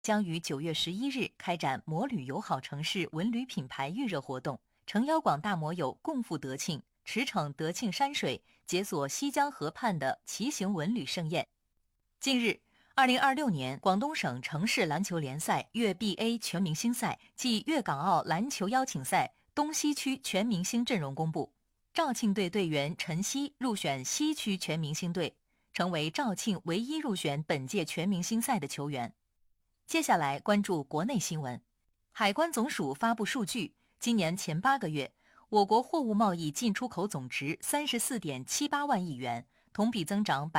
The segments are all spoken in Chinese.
将于9月11日开展摩旅友好城市文旅品牌预热活动，诚邀广大摩友共赴德庆，驰骋德庆山水，解锁西江河畔的骑行文旅盛宴。近日，2026年广东省城市篮球联赛粤 BA 全明星赛暨粤港澳篮球邀请赛东西区全明星阵容公布，肇庆队队员陈曦入选西区全明星队，成为肇庆唯一入选本届全明星赛的球员。接下来关注国内新闻。海关总署发布数据，今年前8个月，我国货物贸易进出口总值34.78万亿元，同比增长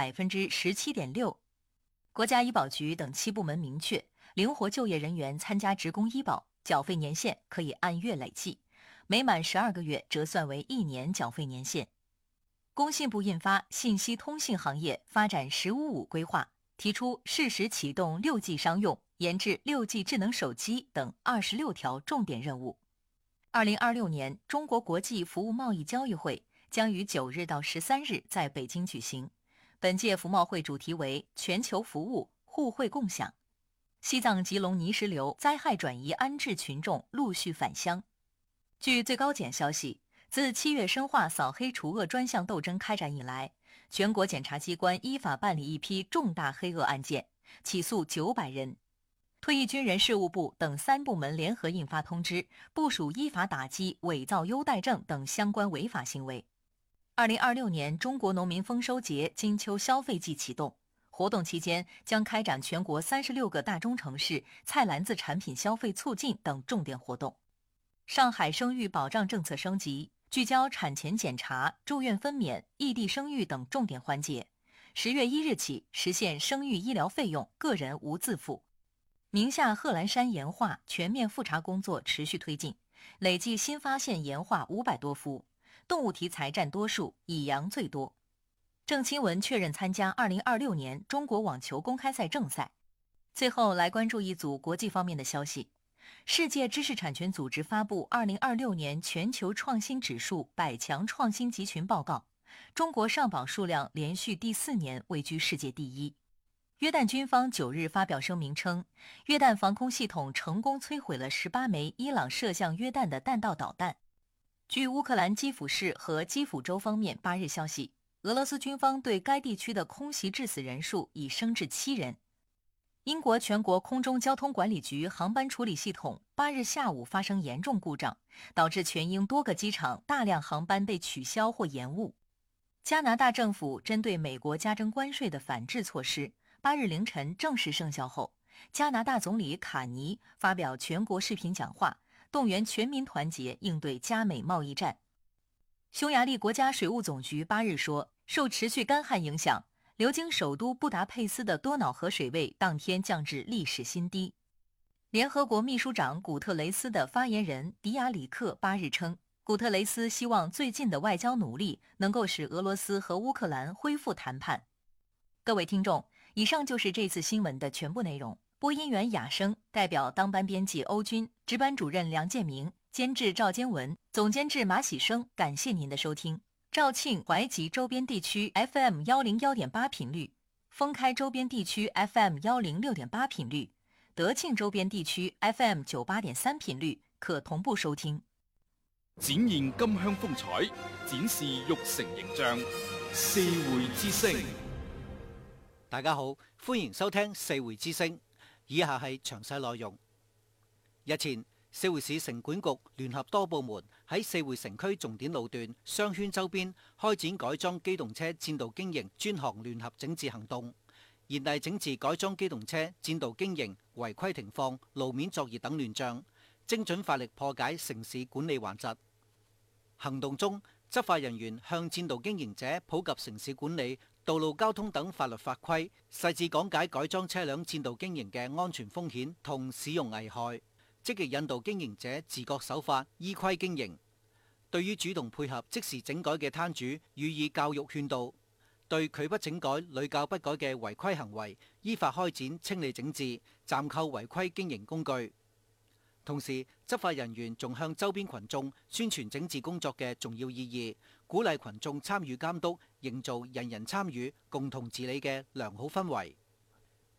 17.6%。国家医保局等7部门明确，灵活就业人员参加职工医保，缴费年限可以按月累计，每满12个月折算为1年缴费年限。工信部印发《信息通信行业发展“十五五”规划》，提出适时启动6G 商用、研制6G 智能手机等26条重点任务。2026年中国国际服务贸易交易会将于9日到13日在北京举行。本届服贸会主题为全球服务，互惠共享。西藏吉隆泥石流灾害转移安置群众陆续返乡。据最高检消息，自7月深化扫黑除恶专项斗争开展以来，全国检察机关依法办理一批重大黑恶案件，起诉900人。退役军人事务部等3部门联合印发通知，部署依法打击伪造优待证等相关违法行为。2026年中国农民丰收节金秋消费季启动，活动期间将开展全国36个大中城市菜篮子产品消费促进等重点活动。上海生育保障政策升级，聚焦产前检查、住院分娩、异地生育等重点环节。10月1日起实现生育医疗费用个人无自付。宁夏贺兰山岩画全面复查工作持续推进，累计新发现岩画500多幅，动物题材占多数，以羊最多。郑钦文确认参加2026年中国网球公开赛正赛。最后来关注一组国际方面的消息。世界知识产权组织发布2026年全球创新指数100强创新集群报告，中国上榜数量连续第4年位居世界第一。约旦军方9日发表声明称，约旦防空系统成功摧毁了18枚伊朗射向约旦的弹道导弹。据乌克兰基辅市和基辅州方面8日消息，俄罗斯军方对该地区的空袭致死人数已升至7人。英国全国空中交通管理局航班处理系统8日下午发生严重故障，导致全英多个机场大量航班被取消或延误。加拿大政府针对美国加征关税的反制措施8日凌晨正式生效后，加拿大总理卡尼发表全国视频讲话，动员全民团结应对加美贸易战。匈牙利国家水务总局8日说，受持续干旱影响，流经首都布达佩斯的多瑙河水位当天降至历史新低。联合国秘书长古特雷斯的发言人迪亚里克8日称，古特雷斯希望最近的外交努力能够使俄罗斯和乌克兰恢复谈判。各位听众，以上就是这次新闻的全部内容。播音员雅生，代表当班编辑欧军，值班主任梁建明，监制赵坚文，总监制马喜生，感谢您的收听。肇庆、怀集周边地区 FM 101.8频率，封开周边地区 FM 106.8频率，德庆周边地區 FM 98.3頻率可同步收聽。 展現金鄉風采，展示玉成形象。四會之聲， 大家好，歡迎收聽四會之聲。以下係詳細內容。日前，四會市城管局聯合多部門喺四會城區重點路段商圈周邊開展改裝機動車佔道經營專項聯合整治行動，嚴厲整治改裝機動車佔道經營、違規停放、路面作業等亂象，精準發力破解城市管理頑疾。行動中，執法人員向佔道經營者普及城市管理、道路交通等法律法規，細緻講解改裝車輛佔道經營嘅安全風險同使用危害，積極引導經營者自覺守法、依規經營。對於主動配合即時整改嘅攤主，予以教育勸導；對拒不整改、屢教不改嘅違規行為，依法開展清理整治，暫扣違規經營工具。同時，執法人員仲向周邊群眾宣傳整治工作嘅重要意義，鼓勵群眾參與監督，營造人人參與、共同治理嘅良好氛圍。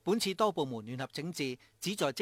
本次多部門聯合整治旨在